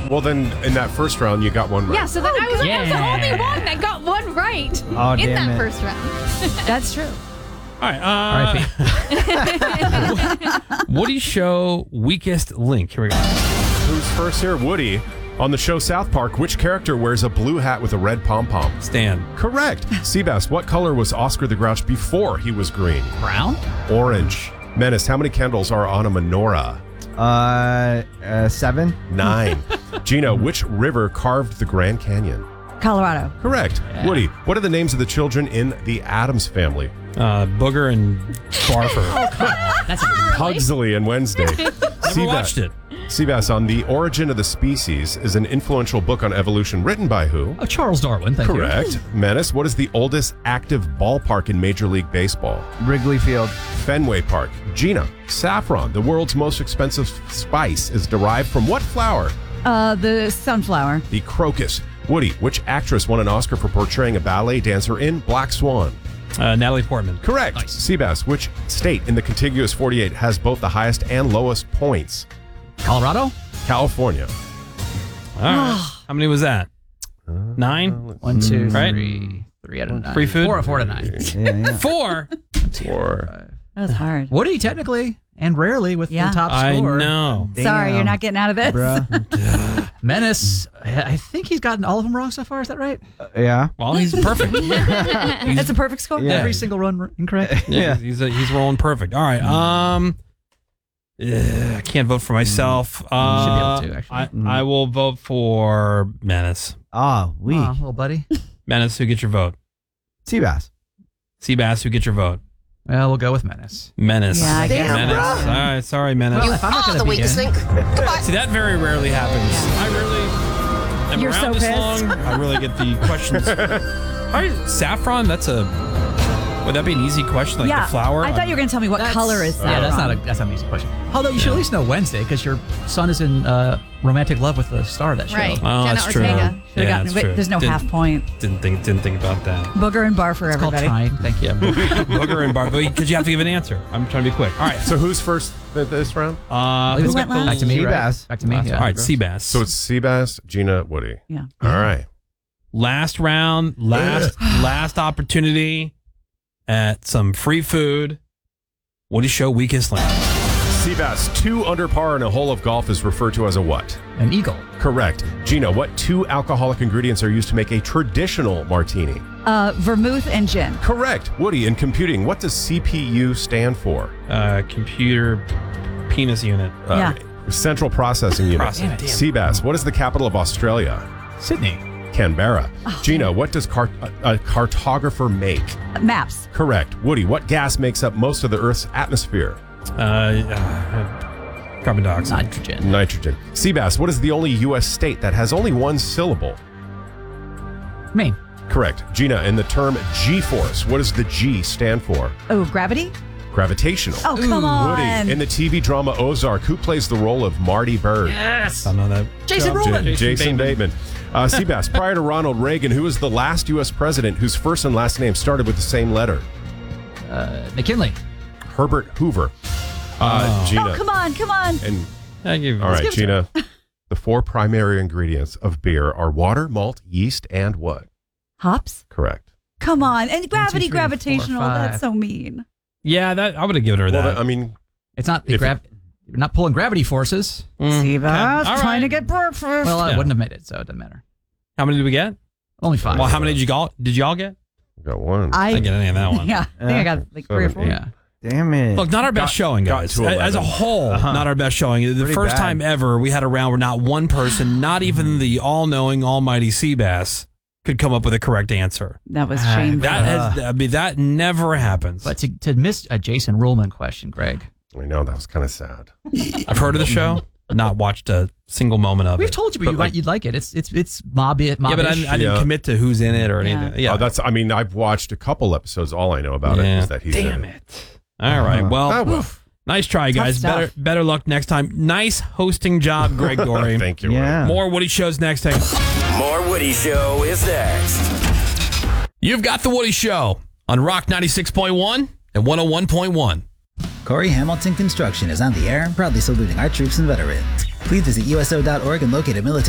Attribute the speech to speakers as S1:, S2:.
S1: Well, then in that first round, you got one right.
S2: Yeah, so then I was the only one that got one right in that first round.
S3: That's true.
S4: All right. Woody Show weakest link. Here we go.
S1: Who's first here? Woody. On the show South Park, which character wears a blue hat with a red pom-pom?
S4: Stan.
S1: Correct. Seabass, what color was Oscar the Grouch before he was green?
S5: Brown?
S1: Orange. Menace, how many candles are on a menorah?
S6: 7.
S1: 9. Gina, which river carved the Grand Canyon?
S3: Colorado.
S1: Correct.
S5: Yeah.
S1: Woody, what are the names of the children in the Addams Family?
S4: Booger and Barfer.
S5: That's a
S1: Pugsley and Wednesday.
S4: Never watched it.
S1: Seabass, On the Origin of the Species is an influential book on evolution written by who?
S5: Oh, Charles Darwin. Thank you.
S1: Correct. Menace, what is the oldest active ballpark in Major League Baseball?
S6: Wrigley Field.
S1: Fenway Park. Gina, saffron, the world's most expensive spice, is derived from what flower?
S3: The sunflower.
S1: The crocus. Woody, which actress won an Oscar for portraying a ballet dancer in Black Swan?
S4: Natalie Portman.
S1: Correct.
S5: Nice.
S1: Seabass, which state in the contiguous 48 has both the highest and lowest points?
S5: Colorado?
S1: California.
S4: All right. How many was that? 9?
S5: 1, 2,
S4: Right.
S5: 3 out of 9.
S4: Free food?
S5: 4 out of 9.
S6: Yeah.
S4: 4?
S1: 4.
S3: That was hard.
S5: Woody, technically, and rarely with
S3: Yeah.
S5: the top
S4: I
S5: score.
S4: know.
S3: Sorry, you're not getting out of this.
S6: Bruh.
S5: Menace, I think he's gotten all of them wrong so far. Is that right?
S6: Yeah.
S4: Well, he's perfect.
S3: That's a perfect score.
S6: Yeah.
S5: Every single run incorrect?
S4: Yeah, he's rolling perfect. All right. I can't vote for myself.
S5: Should be able to, actually.
S4: I will vote for Menace.
S6: Ah, we.
S5: Aw, little buddy.
S4: Menace, who gets your vote?
S6: Seabass.
S4: Seabass, who gets your vote?
S5: Well, we'll go with Menace.
S4: Menace.
S3: Yeah, I guess.
S4: Menace. All right, sorry, Menace.
S5: Well, if I'm not going to be in,
S4: See, that very rarely happens. I really am
S3: You're
S4: around
S3: so
S4: this
S3: pissed.
S4: long. I really get the questions. All right, saffron. Would that be an easy question, like
S3: yeah.
S4: the flower?
S3: I thought you were going to tell me what color is that.
S5: Yeah, that's not an easy question. Although you should at least know Wednesday because your son is in romantic love with the star of that show.
S2: Right.
S4: Oh,
S2: Jenna
S4: that's true.
S2: Ortega.
S3: Should've
S4: Yeah,
S3: gotten
S4: that's
S3: it, but
S4: true.
S3: there's no half point.
S4: Didn't think about that.
S3: Booger and bar for
S5: It's called
S3: everybody.
S5: trying. Thank you.
S4: Yeah, Booger and Bar. Because you have to give an answer. I'm trying to be quick. All right.
S1: So who's first this round?
S5: Who
S3: went last?
S5: Back to me, right?
S6: Seabass.
S5: Back to me. Yeah.
S4: All right, Seabass.
S1: So it's Seabass, Gina, Woody.
S3: Yeah.
S1: All right.
S4: Last round, last opportunity at some free food. Woody Show weakest link.
S1: Seabass, 2 under par in a hole of golf is referred to as a what?
S5: An eagle.
S1: Correct. Gina, what 2 alcoholic ingredients are used to make a traditional martini?
S3: Vermouth and gin.
S1: Correct. Woody, in computing, what does CPU stand for?
S4: Computer penis unit.
S3: Yeah.
S1: Central Processing Unit.
S4: Processing. Damn.
S1: Seabass, what is the capital of Australia?
S5: Sydney.
S1: Canberra.
S3: Oh.
S1: Gina, what does a cartographer make?
S3: Maps.
S1: Correct. Woody, what gas makes up most of the Earth's atmosphere?
S4: Carbon dioxide.
S5: Nitrogen.
S1: Nitrogen. Seabass, what is the only U.S. state that has only one syllable?
S5: Maine.
S1: Correct. Gina, in the term G-force, what does the G stand for?
S3: Oh, gravity?
S1: Gravitational.
S3: Oh, come on.
S1: Woody, in the TV drama Ozark, who plays the role of Marty Bird?
S5: Yes.
S4: I know that.
S5: Jason Rollman.
S1: Jason Bateman. Seabass, prior to Ronald Reagan, who was the last U.S. president whose first and last name started with the same letter?
S5: McKinley.
S1: Herbert Hoover. Gina.
S3: Oh, come on.
S1: And
S4: I give
S1: all right, Gina. The 4 primary ingredients of beer are water, malt, yeast, and what?
S3: Hops?
S1: Correct.
S3: Come on. And gravity,
S5: 1, 2, 3, 4,
S3: gravitational.
S5: 5.
S3: That's so mean.
S4: Yeah, that I would have given her that.
S1: Well, I mean,
S5: It's not the
S1: If
S5: you're not pulling gravity forces.
S3: Seabass,
S4: All
S3: trying
S4: right.
S3: to get breakfast.
S5: Well, I
S4: Yeah.
S5: wouldn't have made it, so it doesn't matter.
S4: How many did we get?
S5: Only 5.
S4: Well, how many did y'all get?
S1: got 1.
S4: I didn't get any of that one.
S3: Yeah, I think I got like 3 or 4.
S5: Yeah.
S6: Damn it.
S4: Look, not our best showing,
S1: got
S4: guys.
S1: to 11.
S4: As a whole, not our best showing. The
S6: Pretty
S4: first
S6: bad.
S4: time ever we had a round where not one person, not even the all-knowing, almighty Seabass, could come up with a correct answer.
S3: That was shameful.
S4: That never happens.
S5: But to miss a Jason Ruhlman question, Greg.
S1: I know, that was kind of sad.
S4: I've heard of the show, not watched a single moment of
S5: We've
S4: it.
S5: told you you'd like it. It's mob
S4: Yeah, but I didn't
S1: Yeah.
S4: commit to who's in it or anything. Yeah.
S1: I've watched a couple episodes. All I know about it is that he's in
S4: Damn
S1: it.
S4: it. All right. Well,
S1: Oh, well.
S4: nice try, guys.
S3: stuff.
S4: Better luck next time. Nice hosting job, Greg Dory.
S1: Thank you.
S6: Yeah.
S4: More Woody shows next time.
S7: More Woody Show is next.
S4: You've got the Woody Show on Rock 96.1 and 101.1.
S8: Corey Hamilton Construction is on the air, proudly saluting our troops and veterans. Please visit USO.org and locate a military